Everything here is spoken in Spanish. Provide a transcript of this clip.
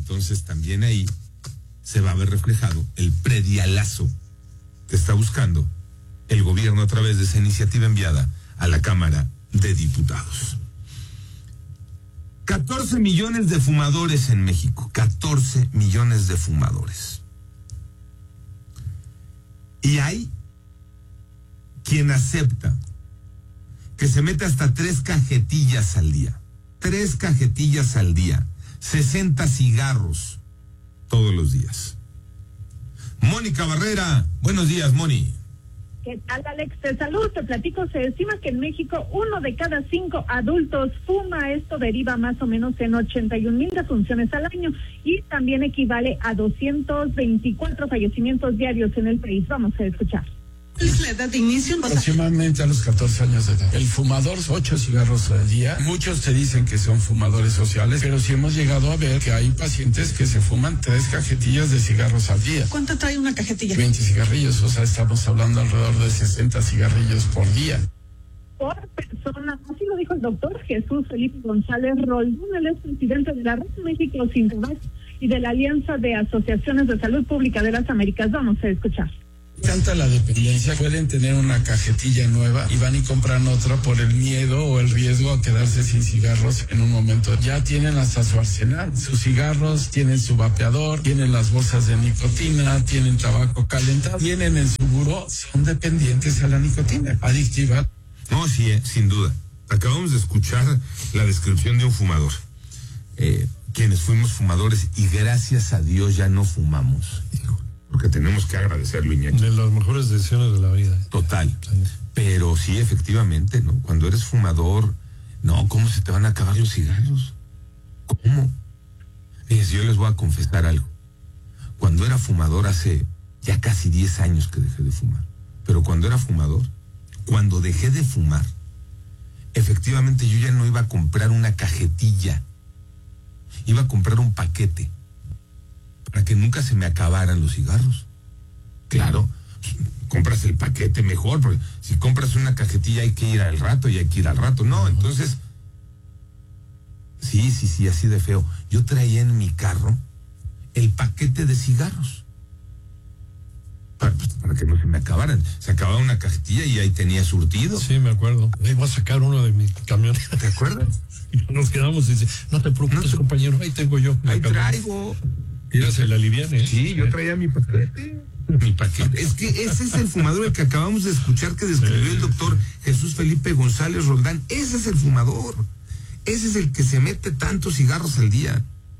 entonces también ahí se va a ver reflejado el predialazo que está buscando el gobierno a través de esa iniciativa enviada a la Cámara de Diputados. 14 millones de fumadores en México, 14 millones de fumadores. Y hay quien acepta que se mete hasta 3 cajetillas al día. 3 cajetillas al día. 60 cigarros todos los días. Mónica Barrera, buenos días, Moni. ¿Qué tal, Alex? Te saludo, te platico. Se estima que en México 1 de cada 5 adultos fuma. Esto deriva más o menos en 81,000 defunciones al año y también equivale a 224 fallecimientos diarios en el país. Vamos a escuchar. ¿Cuál es la edad de inicio? Aproximadamente a los 14 años de edad. El fumador, 8 cigarros al día. Muchos te dicen que son fumadores sociales, pero sí hemos llegado a ver que hay pacientes que se fuman 3 cajetillas de cigarros al día. ¿Cuánto trae una cajetilla? 20 cigarrillos, o sea, estamos hablando alrededor de 60 cigarrillos por día. Por persona, así lo dijo el doctor Jesús Felipe González Roldán, él es presidente de la Red México Sin Tabaco y de la Alianza de Asociaciones de Salud Pública de las Américas. Vamos a escuchar. Tanta la dependencia, pueden tener una cajetilla nueva y van y compran otra por el miedo o el riesgo a quedarse sin cigarros en un momento. Ya tienen hasta su arsenal, sus cigarros, tienen su vapeador, tienen las bolsas de nicotina, tienen tabaco calentado, tienen en su buró, son dependientes a la nicotina, adictiva. No, sí, sin duda. Acabamos de escuchar la descripción de un fumador. Quienes fuimos fumadores y gracias a Dios ya no fumamos. Porque tenemos que agradecerlo, Iñaki. De las mejores decisiones de la vida. Total. Sí. Pero sí, efectivamente, ¿no? Cuando eres fumador, no, ¿cómo se te van a acabar los cigarros? ¿Cómo? Fíjense, yo les voy a confesar algo. Cuando era fumador, hace ya casi 10 años que dejé de fumar. Pero cuando era fumador, cuando dejé de fumar, efectivamente yo ya no iba a comprar una cajetilla. Iba a comprar un paquete. Para que nunca se me acabaran los cigarros. Claro, compras el paquete mejor, porque si compras una cajetilla hay que ir al rato y hay que ir al rato. No, entonces, sí, así de feo. Yo traía en mi carro el paquete de cigarros. Para que no se me acabaran. Se acababa una cajetilla y ahí tenía surtido. Sí, me acuerdo. Ahí voy a sacar uno de mi camión. ¿Te acuerdas? Y nos quedamos y dice, no te preocupes, compañero, ahí tengo yo. Ahí traigo. Mira, se la alivian, ¿eh? Sí, yo traía mi paquete. Mi paquete. Es que ese es el fumador el que acabamos de escuchar que describió el doctor Jesús Felipe González Roldán. Ese es el fumador. Ese es el que se mete tantos cigarros al día.